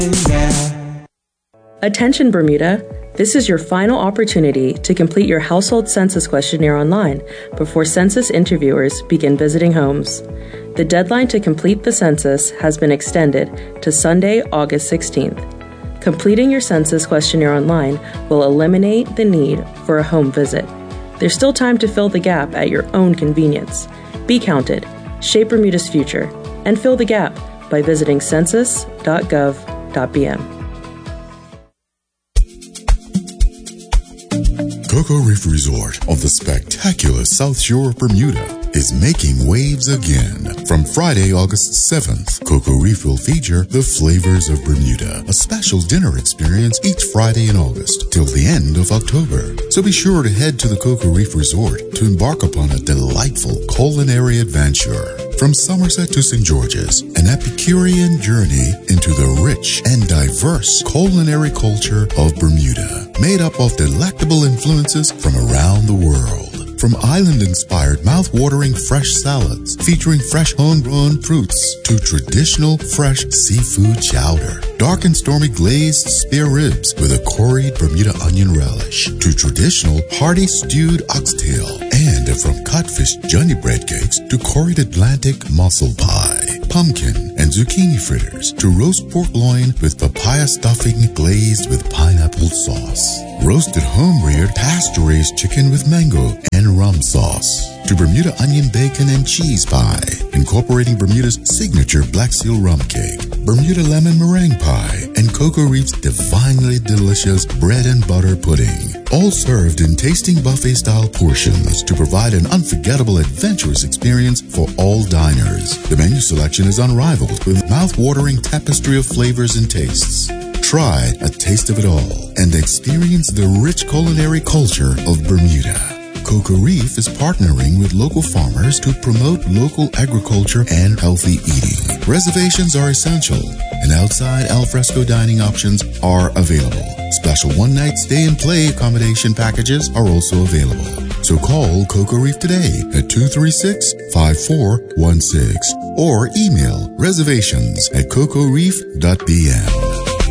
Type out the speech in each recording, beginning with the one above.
Attention Bermuda, this is your final opportunity to complete your household census questionnaire online before census interviewers begin visiting homes. The deadline to complete the census has been extended to Sunday, August 16th. Completing your census questionnaire online will eliminate the need for a home visit. There's still time to fill the gap at your own convenience. Be counted, shape Bermuda's future, and fill the gap by visiting census.gov.bm. Cocoa Reef Resort on the spectacular South Shore of Bermuda is making waves again. From Friday, August 7th, Cocoa Reef will feature the Flavors of Bermuda, a special dinner experience each Friday in August till the end of October. So be sure to head to the Cocoa Reef Resort to embark upon a delightful culinary adventure. From Somerset to St. George's, an Epicurean journey into the rich and diverse culinary culture of Bermuda, made up of delectable influences from around the world. From island-inspired, mouth-watering fresh salads featuring fresh homegrown fruits to traditional fresh seafood chowder, dark and stormy glazed spare ribs with a curried Bermuda onion relish, to traditional hearty stewed oxtail, and from codfish Johnny bread cakes to curried Atlantic mussel pie, pumpkin and zucchini fritters, to roast pork loin with papaya stuffing glazed with pineapple sauce, roasted home-reared pasture-raised chicken with mango and rum sauce, to Bermuda onion bacon and cheese pie, incorporating Bermuda's signature Black Seal rum cake, Bermuda lemon meringue pie, and Cocoa Reef's divinely delicious bread and butter pudding, all served in tasting buffet-style portions to provide an unforgettable, adventurous experience for all diners. The menu selection is unrivaled with mouth-watering tapestry of flavors and tastes. Try a taste of it all and experience the rich culinary culture of Bermuda. Cocoa Reef is partnering with local farmers to promote local agriculture and healthy eating. Reservations are essential, and outside alfresco dining options are available. Special one-night stay and play accommodation packages are also available. So call Cocoa Reef today at 236-5416 or email reservations@cocoareef.bm.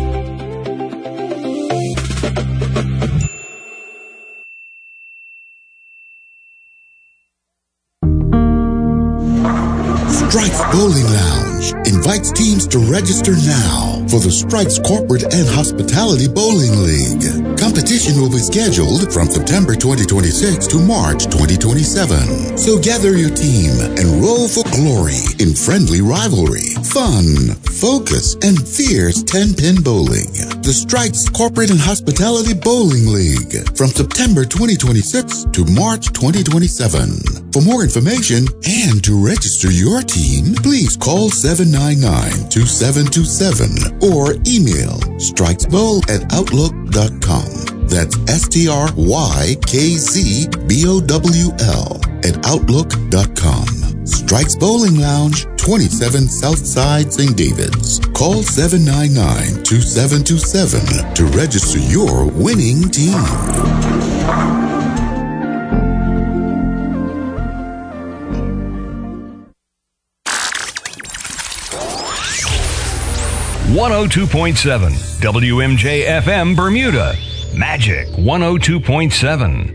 Strikes Bowling Lounge invites teams to register now for the Strikes Corporate and Hospitality Bowling League. Competition will be scheduled from September 2026 to March 2027. So gather your team and roll for glory in friendly rivalry, fun, focus, and fierce 10-pin bowling. The Strikes Corporate and Hospitality Bowling League from September 2026 to March 2027. For more information and to register your team, please call 799-2727 or email strikesbowl@outlook.com. That's strykzbowl@outlook.com. Strikes Bowling Lounge, 27 Southside St. David's. Call 799-2727 to register your winning team. 102.7 WMJ-FM Bermuda. Magic 102.7.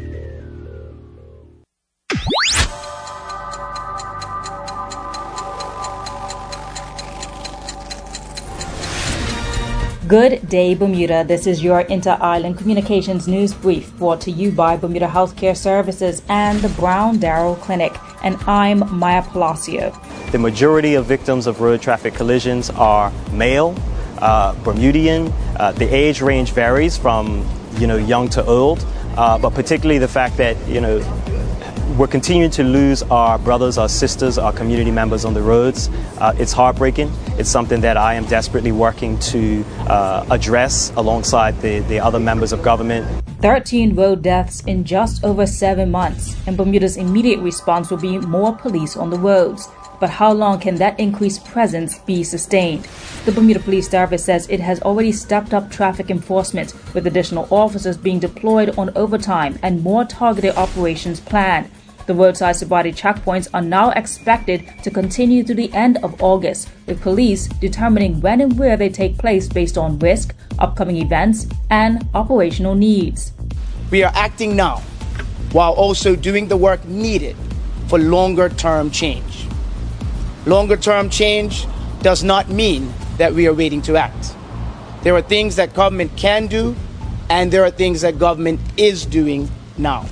Good day, Bermuda. This is your Inter-Island Communications News Brief brought to you by Bermuda Healthcare Services and the Brown Darrow Clinic. And I'm Maya Palacio. The majority of victims of road traffic collisions are male, Bermudian. The age range varies from, young to old, but particularly the fact that, we're continuing to lose our brothers, our sisters, our community members on the roads. It's heartbreaking. It's something that I am desperately working to address alongside the other members of government. 13 road deaths in just over 7 months, and Bermuda's immediate response will be more police on the roads. But how long can that increased presence be sustained? The Bermuda Police Service says it has already stepped up traffic enforcement, with additional officers being deployed on overtime and more targeted operations planned. The roadside sobriety checkpoints are now expected to continue to the end of August, with police determining when and where they take place based on risk, upcoming events, and operational needs. We are acting now, while also doing the work needed for longer-term change. Longer-term change does not mean that we are waiting to act. There are things that government can do, and there are things that government is doing now.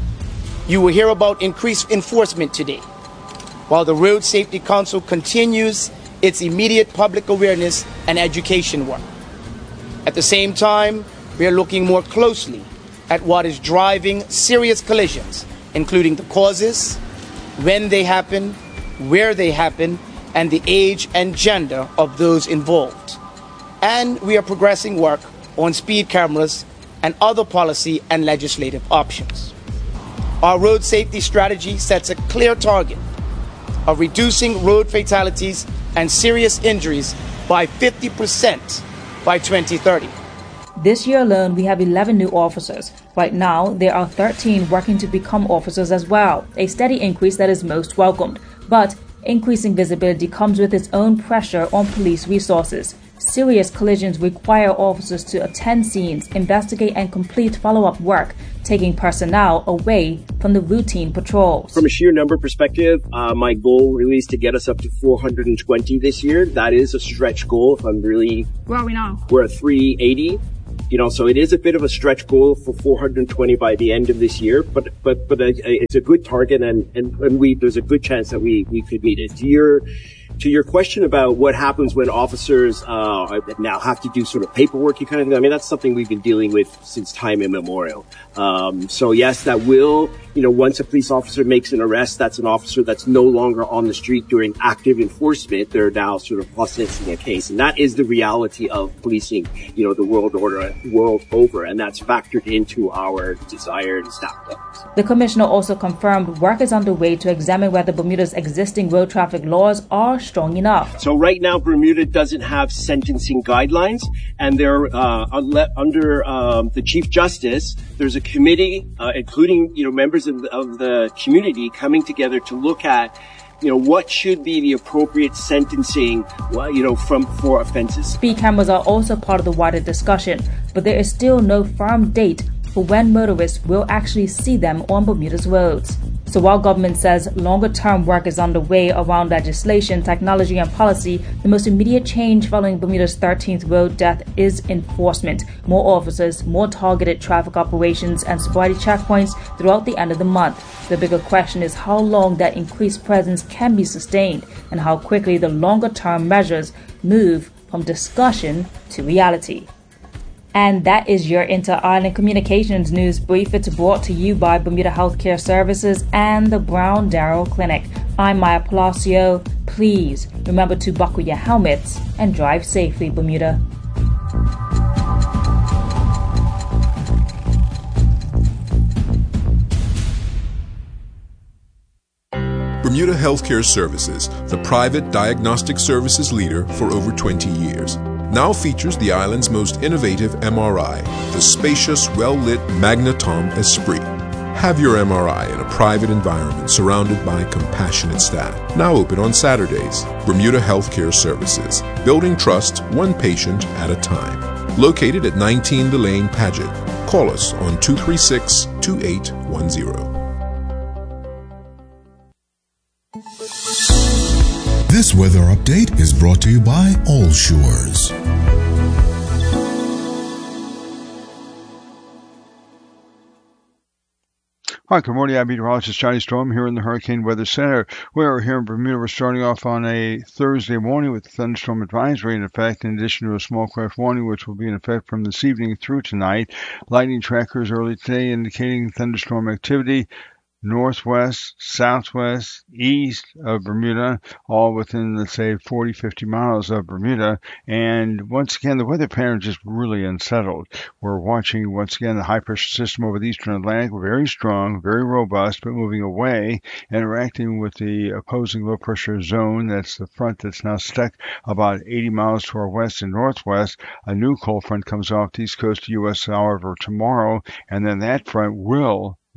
You will hear about increased enforcement today, while the Road Safety Council continues its immediate public awareness and education work. At the same time, we are looking more closely at what is driving serious collisions, including the causes, when they happen, where they happen, and the age and gender of those involved. And we are progressing work on speed cameras and other policy and legislative options. Our road safety strategy sets a clear target of reducing road fatalities and serious injuries by 50% by 2030. This year alone, we have 11 new officers. Right now, there are 13 working to become officers as well, a steady increase that is most welcomed. But increasing visibility comes with its own pressure on police resources. Serious collisions require officers to attend scenes, investigate, and complete follow-up work, taking personnel away from the routine patrols. From a sheer number perspective, my goal really is to get us up to 420 this year. That is a stretch goal. Where are we now? We're at 380. So it is a bit of a stretch goal for 420 by the end of this year, but it's a good target, and there's a good chance that we could meet it. To your question about what happens when officers now have to do sort of paperwork, kind of thing, I mean, that's something we've been dealing with since time immemorial. So yes, that will, once a police officer makes an arrest, that's an officer that's no longer on the street during active enforcement. They're now sort of processing a case. And that is the reality of policing, the world over. And that's factored into our desired staff levels. The commissioner also confirmed work is underway to examine whether Bermuda's existing road traffic laws are strong enough. So right now, Bermuda doesn't have sentencing guidelines, and they're under the Chief Justice. There's a committee, including members of the community, coming together to look at what should be the appropriate sentencing, for offenses. Speed cameras are also part of the wider discussion, but there is still no firm date for when motorists will actually see them on Bermuda's roads. So while government says longer-term work is underway around legislation, technology, and policy, the most immediate change following Bermuda's 13th road death is enforcement. More officers, more targeted traffic operations, and sobriety checkpoints throughout the end of the month. The bigger question is how long that increased presence can be sustained and how quickly the longer-term measures move from discussion to reality. And that is your Inter-Island Communications News Brief. It's brought to you by Bermuda Healthcare Services and the Brown Darrow Clinic. I'm Maya Palacio. Please remember to buckle your helmets and drive safely, Bermuda. Bermuda Healthcare Services, the private diagnostic services leader for over 20 years. Now features the island's most innovative MRI, the spacious, well-lit Magnetom Esprit. Have your MRI in a private environment surrounded by compassionate staff. Now open on Saturdays. Bermuda Healthcare Services, building trust one patient at a time. Located at 19 Delane Paget. Call us on 236-2810. This weather update is brought to you by All Shores. Hi, good morning. I'm meteorologist Johnny Storm here in the Hurricane Weather Center. We're here in Bermuda. We're starting off on a Thursday morning with a thunderstorm advisory in effect, in addition to a small craft warning, which will be in effect from this evening through tonight. Lightning trackers early today indicating thunderstorm activity northwest, southwest, east of Bermuda, all within, let's say, 40, 50 miles of Bermuda. And once again, the weather pattern is just really unsettled. We're watching, once again, the high-pressure system over the eastern Atlantic, very strong, very robust, but moving away, interacting with the opposing low-pressure zone. That's the front that's now stuck about 80 miles to our west and northwest. A new cold front comes off the east coast of the U.S., however, tomorrow, and then that front will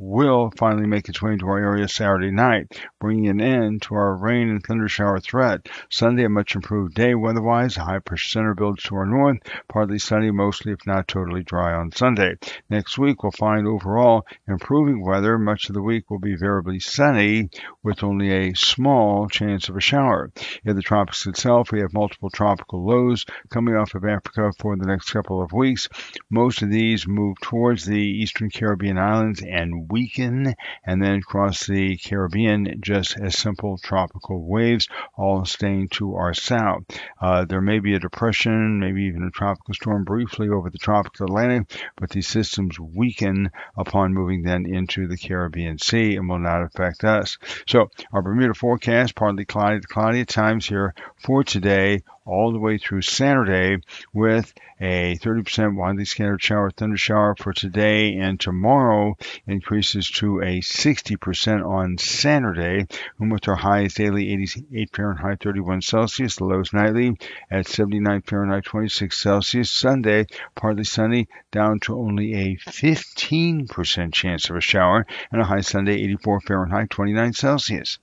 will finally make its way into our area Saturday night, bringing an end to our rain and thunder shower threat. Sunday, a much improved day weather-wise. A high-pressure center builds to our north, partly sunny, mostly if not totally dry on Sunday. Next week, we'll find overall improving weather. Much of the week will be variably sunny, with only a small chance of a shower. In the tropics itself, we have multiple tropical lows coming off of Africa for the next couple of weeks. Most of these move towards the eastern Caribbean islands and weaken, and then cross the Caribbean just as simple tropical waves, all staying to our south. There may be a depression, maybe even a tropical storm briefly over the tropical Atlantic, but these systems weaken upon moving then into the Caribbean Sea and will not affect us. So our Bermuda forecast, partly cloudy at times here for today, all the way through Saturday, with a 30% widely scattered thunder shower for today, and tomorrow increases to a 60% on Saturday, and with our highs daily 88 Fahrenheit, 31 Celsius, the lows nightly at 79 Fahrenheit, 26 Celsius. Sunday, partly sunny, down to only a 15% chance of a shower, and a high Sunday 84 Fahrenheit, 29 Celsius.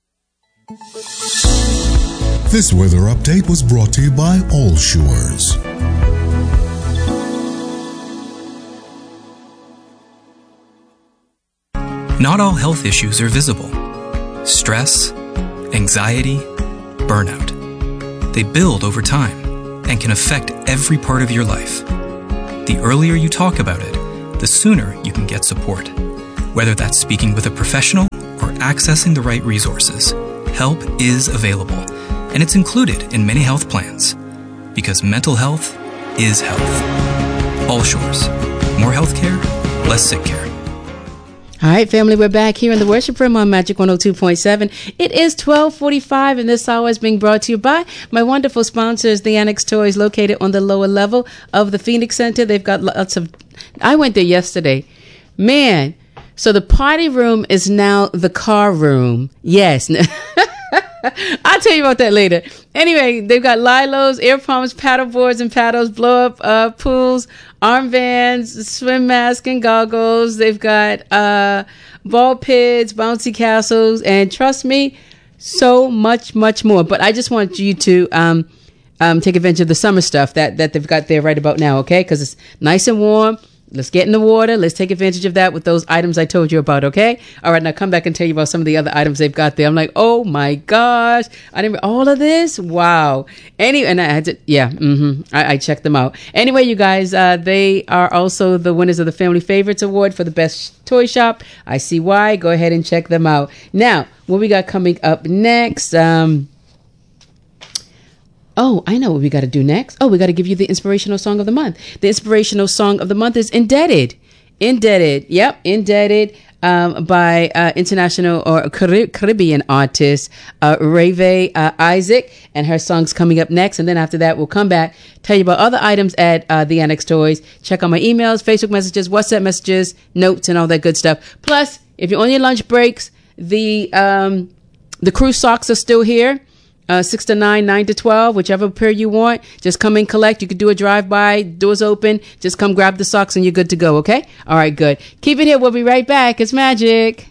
This weather update was brought to you by All Shores. Not all health issues are visible. Stress, anxiety, burnout. They build over time and can affect every part of your life. The earlier you talk about it, the sooner you can get support. Whether that's speaking with a professional or accessing the right resources, help is available, and it's included in many health plans, because mental health is health. All Shores. More healthcare, less sick care. All right, family, we're back here in the Worship Room on Magic 102.7. It is 12:45, and this hour is being brought to you by my wonderful sponsors, the Annex Toys, located on the lower level of the Phoenix Center. They've got lots of... I went there yesterday. Man, so the party room is now the car room. Yes. I'll tell you about that later. Anyway, they've got lilos, air pumps, paddle boards and paddles, blow-up pools, armbands, swim masks and goggles. They've got ball pits, bouncy castles, and trust me, so much, much more. But I just want you to take advantage of the summer stuff that they've got there right about now, okay? Because it's nice and warm. Let's get in the water. Let's take advantage of that with those items I told you about, okay? All right, now come back and tell you about some of the other items they've got there. I'm like, oh my gosh, I didn't all of this? Wow. And I had to, I checked them out. Anyway, you guys, they are also the winners of the Family Favorites Award for the best toy shop. I see why. Go ahead and check them out. Now, what we got coming up next? Oh, I know what we got to do next. Oh, we got to give you the inspirational song of the month. The inspirational song of the month is Indebted. Yep, Indebted by international or Caribbean artist Rave Isaac. And her song's coming up next. And then after that, we'll come back, tell you about other items at the Annex Toys. Check out my emails, Facebook messages, WhatsApp messages, notes, and all that good stuff. Plus, if you're on your lunch breaks, the crew socks are still here. 6 to 9, 9 to 12, whichever pair you want. Just come and collect. You could do a drive-by. Doors open. Just come grab the socks and you're good to go, okay? All right, good. Keep it here. We'll be right back. It's Magic.